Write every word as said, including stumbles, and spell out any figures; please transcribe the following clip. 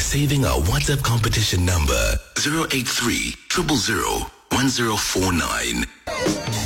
saving our WhatsApp competition number zero eight three, zero zero zero, one zero four nine.